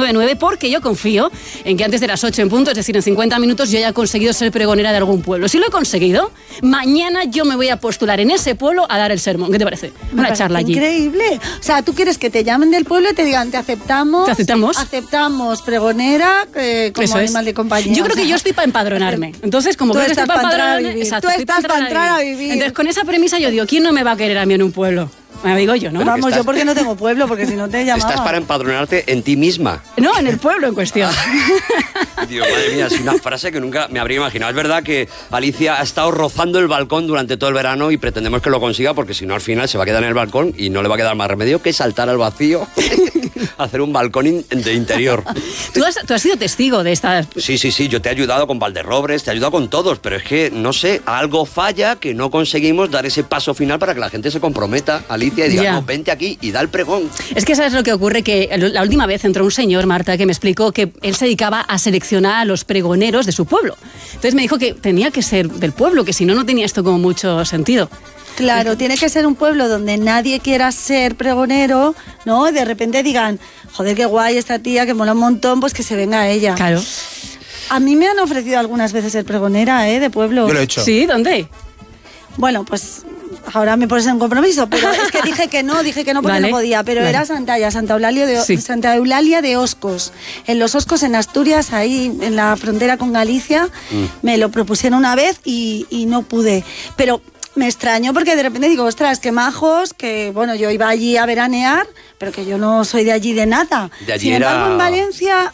609 porque yo confío en que antes de las 8 en punto, es decir, en 50 minutos, yo haya conseguido ser pregonera de algún pueblo. Si lo he conseguido, mañana yo me voy a postular en ese pueblo a dar el sermón. ¿Qué te parece? Una charla allí. Increíble. O sea, tú quieres que te llamen del pueblo y te digan, te aceptamos. ¿Te aceptamos? Aceptamos pregonera como Eso animal de compañía. Yo creo que yo estoy para empadronarme. Entonces, como tú creo que estás estoy para para empadronarme, vivir. exacto, Tú estoy estás para entrar a vivir. Entonces, con esa premisa yo digo, ¿quién no me va a querer a mí en un pueblo? Me digo yo, ¿no? Vamos, yo porque no tengo pueblo, porque si no te llamaba. Estás para empadronarte en ti misma. No, en el pueblo en cuestión. Dios, madre mía, es una frase que nunca me habría imaginado. Es verdad que Alicia ha estado rozando el balcón durante todo el verano y pretendemos que lo consiga porque si no al final se va a quedar en el balcón y no le va a quedar más remedio que saltar al vacío, hacer un balcón de interior. ¿Tú has sido testigo de esta... Sí, yo te he ayudado con Valderrobres, te he ayudado con todos, pero es que, no sé, algo falla que no conseguimos dar ese paso final para que la gente se comprometa, Alicia, y diga, Ya. no, vente aquí y da el pregón. Es que sabes lo que ocurre, que la última vez entró un señor, Marta, que me explicó que él se dedicaba a seleccionar a los pregoneros de su pueblo. Entonces me dijo que tenía que ser del pueblo, que si no, no tenía esto como mucho sentido. Claro, tiene que ser un pueblo donde nadie quiera ser pregonero, ¿no? Y de repente digan, joder, qué guay esta tía, que mola un montón, pues que se venga ella. Claro. A mí me han ofrecido algunas veces ser pregonera, de pueblo. Yo lo he hecho. ¿Sí? ¿Dónde? Bueno, pues ahora me pones en compromiso, pero es que dije que no porque Vale, no podía, pero vale. era Santa Eulalia Sí. Santa Eulalia de Oscos. En los Oscos, en Asturias, ahí en la frontera con Galicia, me lo propusieron una vez y no pude. Pero me extrañó porque de repente digo, ostras, qué majos, que bueno, yo iba allí a veranear, pero que yo no soy de allí de nada. De allí Sin embargo, era- en Valencia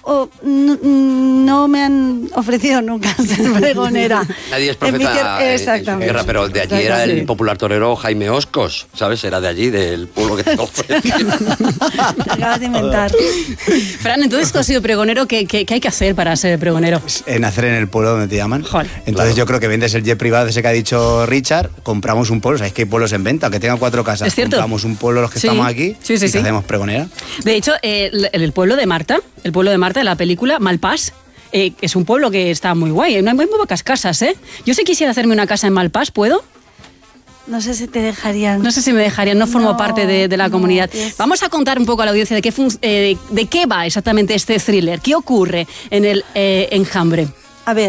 no me han ofrecido nunca ser pregonera. Nadie es En mi profeta en su Exactamente. guerra, pero de allí era el popular torero Jaime Oscos, ¿sabes? Era de allí, del pueblo que te ofrecía. Te acabas de inventar. Fran, entonces tú has sido pregonero. ¿Qué hay que hacer para ser pregonero? Nacer en el pueblo donde te llaman. Joder. Entonces Claro. yo creo que vendes el jet privado ese que ha dicho Richard, compramos un pueblo, sabéis que hay pueblos en venta, que tengan 4 casas. Es cierto. Compramos un pueblo los que Sí. estamos aquí Sí, y sí. hacemos pregonera. De hecho, el pueblo de Marta, de la película Malpàs, es un pueblo que está muy guay. Hay muy pocas casas, ¿eh? Yo si quisiera hacerme una casa en Malpàs, ¿puedo? No sé si te dejarían. No sé si me dejarían, no formo No, parte de la no, comunidad. es- Vamos a contar un poco a la audiencia de qué va exactamente este thriller. ¿Qué ocurre en el enjambre? A ver,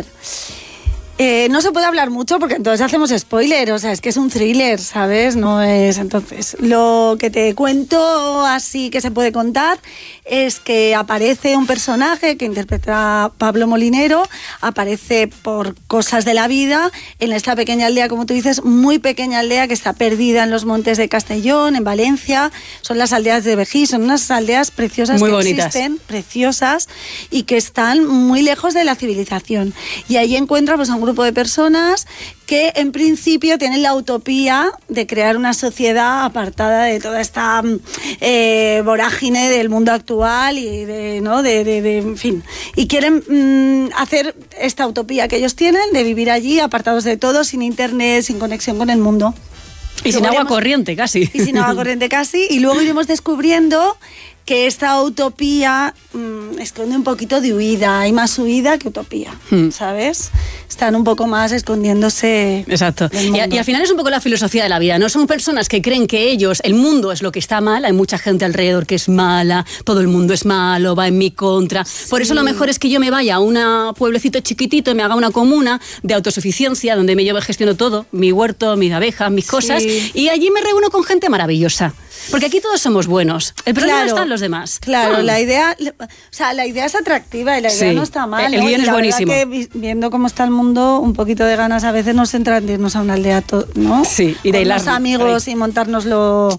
no se puede hablar mucho porque entonces hacemos spoiler, o sea, es que es un thriller, ¿sabes? No es... Entonces, lo que te cuento así que se puede contar es que aparece un personaje que interpreta Pablo Molinero, aparece por cosas de la vida en esta pequeña aldea, como tú dices, muy pequeña aldea que está perdida en los montes de Castellón, en Valencia. Son las aldeas de Vejí, son unas aldeas preciosas Muy que bonitas. existen, preciosas, y que están muy lejos de la civilización. Y ahí encuentra pues, a un grupo de personas que en principio tienen la utopía de crear una sociedad apartada de toda esta vorágine del mundo actual y en fin. Y quieren hacer esta utopía que ellos tienen de vivir allí apartados de todo, sin internet, sin conexión con el mundo. Y sin Luego agua corriente, casi. Y sin agua corriente casi. Y luego iremos descubriendo que esta utopía esconde un poquito de huida. Hay más huida que utopía, ¿sabes? Están un poco más escondiéndose. Exacto. del Y mundo. al final es un poco la filosofía de la vida, ¿no? Son personas que creen que el mundo es lo que está mal, hay mucha gente alrededor que es mala, todo el mundo es malo, va en mi contra. Por eso lo mejor es que yo me vaya a un pueblecito chiquitito y me haga una comuna de autosuficiencia donde yo gestiono todo, mi huerto, mis abejas, mis cosas, y allí me reúno con gente maravillosa. Porque aquí todos somos buenos. El problema Claro, está en los demás. Claro, la idea es atractiva y la idea Sí. no está mal. El ¿no? guión Y es la buenísimo. verdad que viendo cómo está el mundo, un poquito de ganas a veces nos entra en irnos a una aldea, ¿no? Sí, y de con hilar los amigos por y montárnoslo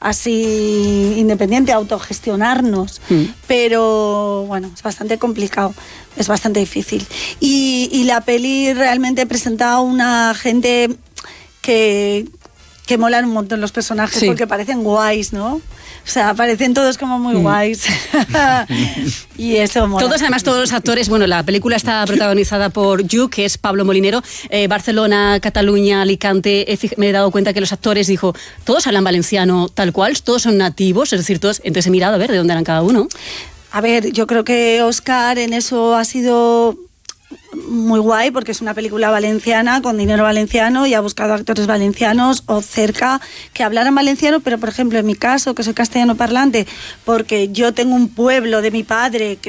así independiente, autogestionarnos. Pero bueno, es bastante complicado, es bastante difícil. Y la peli realmente presenta a una gente que molan un montón los personajes, Sí. porque parecen guays, ¿no? O sea, parecen todos como muy guays. Y eso mola. Todos los actores, bueno, la película está protagonizada por Yu, que es Pablo Molinero. Barcelona, Cataluña, Alicante, me he dado cuenta que los actores, todos hablan valenciano tal cual, todos son nativos, es decir, todos, entonces he mirado a ver de dónde eran cada uno. A ver, yo creo que Óscar en eso ha sido muy guay, porque es una película valenciana con dinero valenciano y ha buscado actores valencianos o cerca que hablaran valenciano, pero por ejemplo en mi caso, que soy castellano parlante, porque yo tengo un pueblo de mi padre que